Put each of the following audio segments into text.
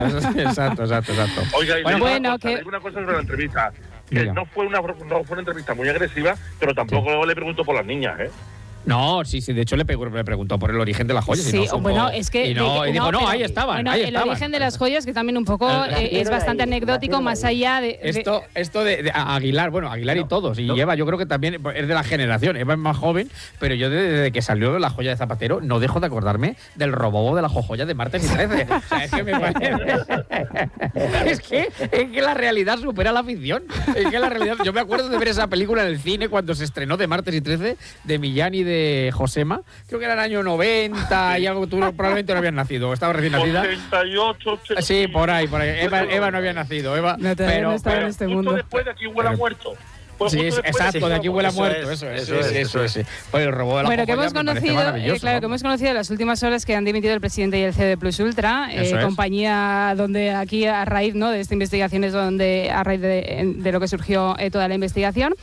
Exacto. Oiga, y bueno, le digo una cosa sobre la entrevista. Que no fue una entrevista muy agresiva, pero tampoco le pregunto por las niñas, ¿eh? No, sí, de hecho le preguntó por el origen de las joyas. Sí, y no bueno, es que... y dijo, no, ahí estaban, bueno, ahí el estaban. origen de las joyas, que también un poco es bastante anecdótico, más allá de... Esto de Aguilar, bueno, Aguilar y todos, y Eva yo creo que también es de la generación, Eva es más joven, pero yo desde que salió la joya de Zapatero no dejo de acordarme del robobo de la jojoya de martes y 13. O sea, es que me parece... es que la realidad supera la ficción. Es que la realidad... Yo me acuerdo de ver esa película en el cine cuando se estrenó de martes y 13, de Millán y de Josema. Creo que era el año 90 y algo, tú probablemente no habías nacido, estaba recién nacida. 88, 80. Sí, por ahí. Eva no había nacido, Eva. No estaba en este mundo. Después de Aquí huele a muerto. Sí, exacto, de Aquí huele a muerto, eso es. Pues el robot de la bueno, que hemos conocido, que hemos conocido en las últimas horas que han dimitido el presidente y el CEO de Plus Ultra, compañía donde aquí a raíz, ¿no?, de esta investigación es donde a raíz de lo que surgió toda la investigación.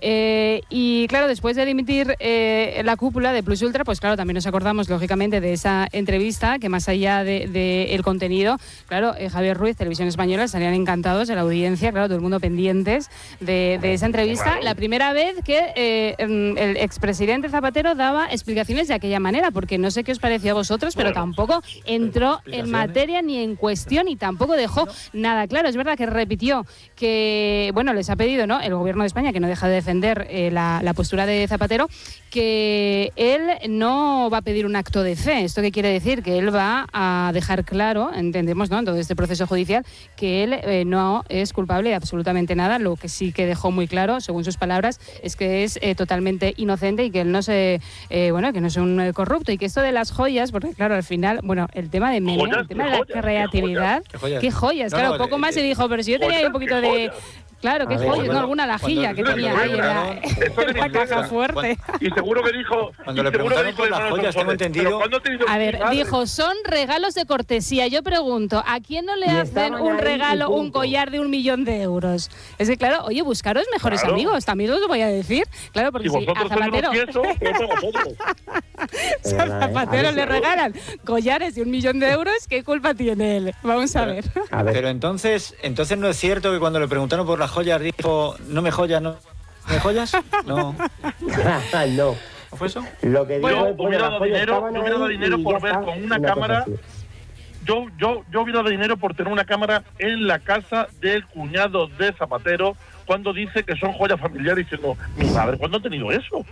Y claro, después de dimitir la cúpula de Plus Ultra, pues claro, también nos acordamos lógicamente de esa entrevista que más allá de el contenido, claro, Javier Ruiz, Televisión Española, estarían encantados de la audiencia, claro, todo el mundo pendientes de esa entrevista. La primera vez que el expresidente Zapatero daba explicaciones de aquella manera, porque no sé qué os pareció a vosotros, pero tampoco entró en materia ni en cuestión y tampoco dejó nada claro. Es verdad que repitió que, bueno, les ha pedido, ¿no?, el gobierno de España, que no deja de defender la postura de Zapatero, que él no va a pedir un acto de fe. ¿Esto qué quiere decir? Que él va a dejar claro, entendemos, ¿no?, en todo este proceso judicial, que él no es culpable de absolutamente nada. Lo que sí que dejó muy claro, según sus palabras, es que es totalmente inocente y que él no que no es un corrupto, y que esto de las joyas, porque claro, al final, bueno, el tema de Mene, el tema de la creatividad, qué joyas, claro, poco más se dijo, pero si yo tenía ahí un poquito de... Claro, qué joyas, no, alguna lajilla que tenía ahí en la caja fuerte. Y seguro que dijo... Cuando le preguntaron por las joyas, tengo entendido... A ver, dijo, son regalos de cortesía. Yo pregunto, ¿a quién no le hacen un regalo, un collar de 1 millón de euros? Es que claro, oye, buscaros mejores amigos, también os voy a decir. Claro, porque si a Zapatero... Si a Zapatero le regalan collares de 1 millón de euros, ¿qué culpa tiene él? Vamos a ver. Pero entonces no es cierto que cuando le preguntaron por las joyas dijo, no me joyas, no me joyas, no. No. ¿No fue eso? Lo que yo hubiera dado dinero por ver con una cámara. Yo hubiera dado dinero por tener una cámara en la casa del cuñado de Zapatero cuando dice que son joyas familiares, diciendo, mi madre, ¿cuándo ha tenido eso?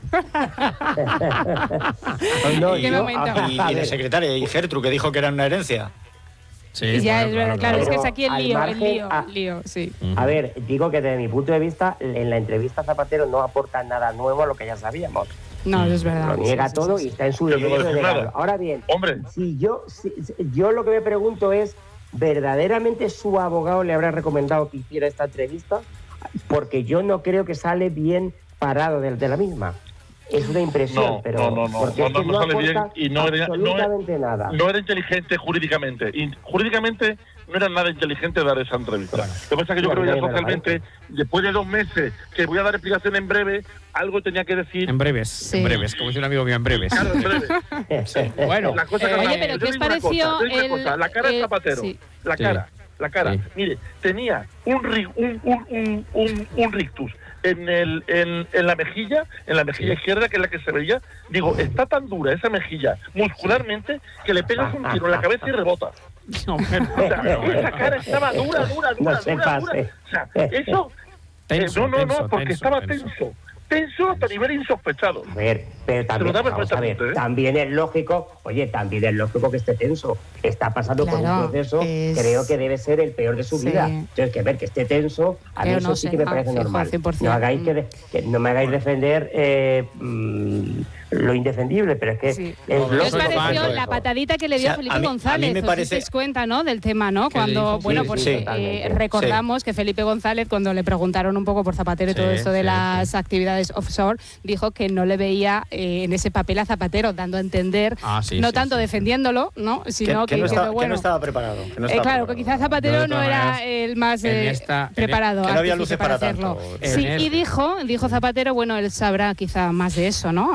¿Qué momento? Y la secretaria, y Gertrude, que dijo que era una herencia. Sí, ya, es verdad, claro, es que es aquí el lío, sí. A ver, digo que desde mi punto de vista, en la entrevista Zapatero no aporta nada nuevo a lo que ya sabíamos. No, es verdad. Lo niega todo y está en su derecho de negarlo. Ahora bien, si yo lo que me pregunto es, ¿verdaderamente su abogado le habrá recomendado que hiciera esta entrevista? Porque yo no creo que sale bien parado de la misma. Es una impresión, pero no sale bien y no nada. No era inteligente jurídicamente. Jurídicamente no era nada inteligente dar esa entrevista. Lo que pasa es que yo creo que ya socialmente, después de 2 meses, que voy a dar explicación en breve, algo tenía que decir. En breves, como dice un amigo mío, en breves. Claro, en breves. Sí. Bueno, oye, pero ¿qué os pareció la cara de Zapatero? Sí. La cara. Sí. Mire, tenía un rictus en la mejilla izquierda, que es la que se veía. Digo, está tan dura esa mejilla muscularmente que le pegas un tiro en la cabeza y rebota. No, esa cara estaba dura. No se pase. O sea, eso... Tenso, porque estaba tenso hasta nivel insospechado. A ver, pero también, también es lógico, que esté tenso. Está pasando por un proceso, creo que debe ser el peor de su vida. Entonces, que ver que esté tenso, a mí eso sí que me parece normal. 100%. No me hagáis defender lo indefendible, pero es que... ¿Qué os pareció la patadita que le dio Felipe González? A mí me parece... ¿Os dais cuenta, no, del tema, no? Cuando, recordamos que Felipe González, cuando le preguntaron un poco por Zapatero y todo esto de las actividades offshore, dijo que no le veía en ese papel a Zapatero, dando a entender, no tanto defendiéndolo, ¿no? Sino que no estaba preparado. Claro, que quizás Zapatero no era el más preparado. Que no había luces para hacerlo. Sí, y dijo Zapatero, bueno, él sabrá quizá más de eso, ¿no? Así que ahí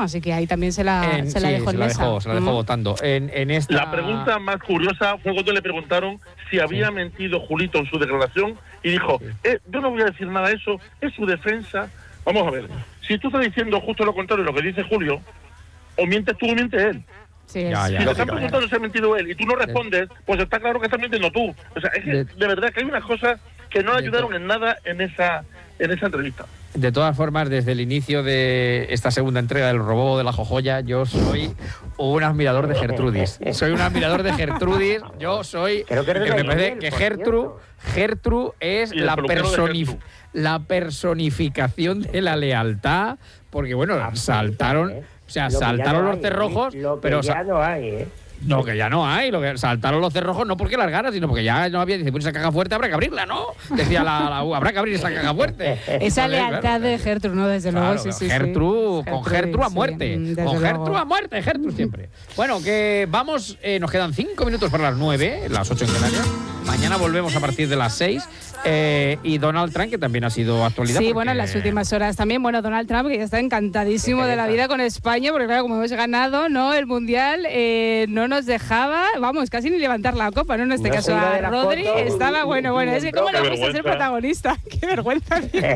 también se la dejó en mesa. Se la dejó votando. La pregunta más curiosa fue cuando le preguntaron si había mentido Julito en su declaración y dijo, yo no voy a decir nada de eso, es su defensa. Vamos a ver, si tú estás diciendo justo lo contrario de lo que dice Julio, o mientes tú o miente él. Sí, si te están preguntando si ha mentido él y tú no respondes, pues está claro que estás mintiendo tú. O sea, es que de verdad que hay unas cosas que no ayudaron en nada en esa entrevista. De todas formas, desde el inicio de esta segunda entrega del Robobo de la Jojoya, yo soy un admirador de Gertrudis. Soy un admirador de Gertrudis. Yo soy... me parece que Gertrude es la personificación de la lealtad, porque bueno, saltaron los cerrojos, pero ya no hay, Lo que ya no hay, lo que saltaron los cerrojos no porque las ganas, sino porque ya no había, dice, pues esa caja fuerte habrá que abrirla, ¿no? Decía la U, habrá que abrir esa caja fuerte. Esa lealtad de Gertrude, ¿no? Desde luego, claro, sí. Con Gertrude a muerte. Con Gertrude a muerte, Gertrude siempre. Bueno, que vamos, nos quedan 5 minutos para las 9, las 8 en Canarias. Mañana volvemos a partir de las 6. Y Donald Trump, que también ha sido actualidad. Sí, porque... bueno, en las últimas horas también. Bueno, Donald Trump, que ya está encantadísimo de la vida con España, porque claro, como hemos ganado, ¿no? El Mundial no nos dejaba, vamos, casi ni levantar la copa, ¿no? En este caso a Rodri estaba, bueno, es que cómo le gusta ser protagonista. ¡Qué vergüenza!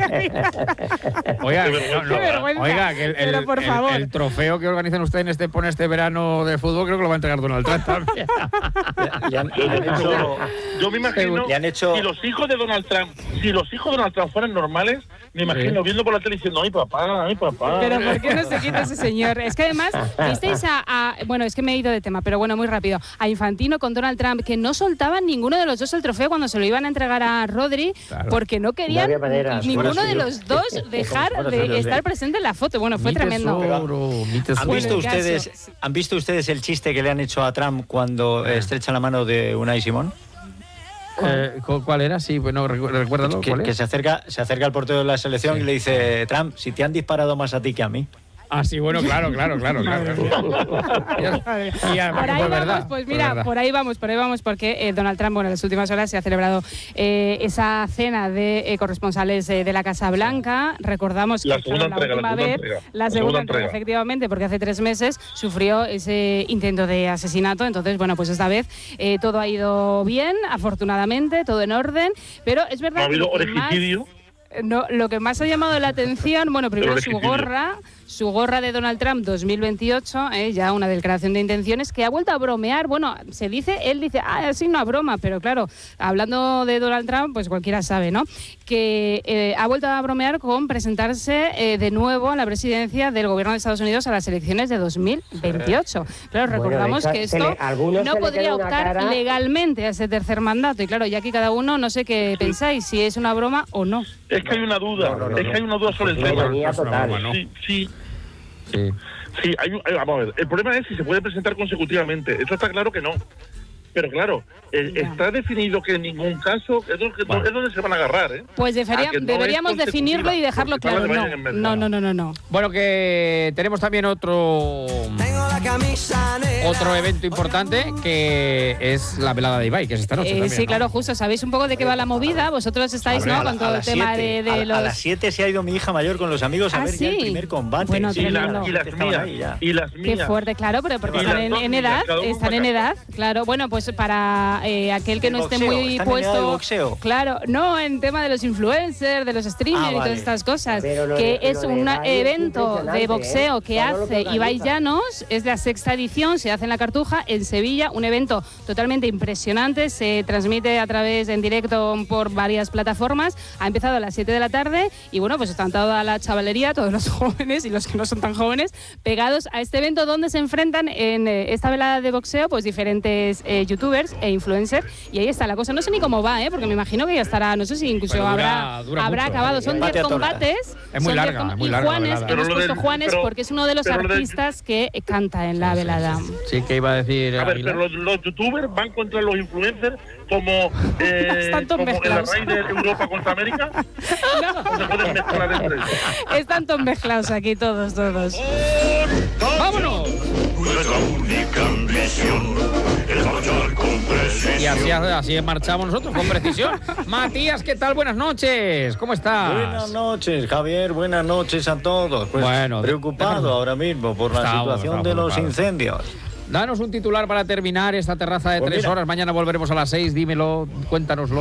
Oiga, que el trofeo que organizan ustedes en este verano de fútbol, creo que lo va a entregar Donald Trump también. Yo me imagino, y los hijos de Donald Trump, si los hijos de Donald Trump fueran normales, me imagino viendo por la tele diciendo, ay papá. Pero ¿por qué no se quita ese señor? Es que además, visteis bueno, es que me he ido de tema, pero bueno, muy rápido, a Infantino con Donald Trump, que no soltaban ninguno de los dos el trofeo cuando se lo iban a entregar a Rodri, porque no querían ninguno de los dos dejar de estar presente en la foto. Bueno, fue tremendo. ¿Han visto ustedes el chiste que le han hecho a Trump cuando estrecha la mano de Unai Simón? ¿Cuál era? Sí, bueno, recuérdalo. Que se acerca al portero de la selección y le dice, Trump, si te han disparado más a ti que a mí. Ah, sí, bueno, claro. Por ahí vamos, pues mira, por ahí vamos, porque Donald Trump, bueno, en las últimas horas se ha celebrado esa cena de corresponsales de la Casa Blanca. Recordamos que la segunda entrega, efectivamente, porque hace 3 meses sufrió ese intento de asesinato. Entonces, bueno, pues esta vez todo ha ido bien, afortunadamente, todo en orden, pero es verdad ¿no ha habido orejicidio? Lo que más ha llamado la atención, bueno, primero su gorra de Donald Trump 2028, ya una declaración de intenciones que ha vuelto a bromear. Bueno, él dice, sí, no a broma, pero claro, hablando de Donald Trump, pues cualquiera sabe, ¿no? Que ha vuelto a bromear con presentarse de nuevo a la presidencia del gobierno de Estados Unidos a las elecciones de 2028. Claro, recordamos que esto no podría optar legalmente a ese tercer mandato. Y claro, ya aquí cada uno, no sé qué pensáis, si es una broma o no. Es que hay una duda, es que hay una duda sobre el tema. Sí, vamos a ver. El problema es si se puede presentar consecutivamente. Eso está claro que no. Pero claro, está definido que en ningún caso es donde se van a agarrar, ¿eh? Pues deberíamos definirlo y dejarlo claro. No. Bueno, que tenemos también otro evento importante, que es la velada de Ibai, que es esta noche también, sí, claro, justo. ¿Sabéis un poco de qué va la movida? Vosotros estáis, ¿no? Con todo el tema de los... A las 7 se ha ido mi hija mayor con los amigos a ver ya el primer combate. Bueno, y las mías. Qué fuerte, claro, pero porque están en edad, claro. Bueno, pues para aquel que no esté muy puesto, claro, no en tema de los influencers, de los streamers y todas estas cosas, que es un evento de boxeo que hace Ibai Llanos, es la 6ª edición, se hace en la Cartuja, en Sevilla, un evento totalmente impresionante, se transmite a través en directo por varias plataformas, ha empezado a las 7 de la tarde y bueno, pues están toda la chavalería, todos los jóvenes y los que no son tan jóvenes, pegados a este evento donde se enfrentan en esta velada de boxeo, pues diferentes youtubers e influencers, y ahí está la cosa. No sé ni cómo va, porque me imagino que ya estará, no sé si incluso habrá acabado. Son 10 combates. Es muy larga. Y Juanes, hemos puesto Juanes porque es uno de los artistas que canta en la velada. Sí, que iba a decir. A ver, pero los youtubers van contra los influencers como en la raíz de Europa contra América. No se pueden mezclar entre ellos. Están todos mezclados aquí, todos. ¡Vámonos! Nuestra única ambición es marchar con Y así marchamos nosotros, con precisión. Matías, ¿qué tal? Buenas noches. ¿Cómo estás? Buenas noches, Javier. Buenas noches a todos. Pues bueno, preocupado ahora mismo por la situación de los incendios. Danos un titular para terminar esta terraza de 3 horas. Mañana volveremos a las 6. Dímelo, cuéntanoslo.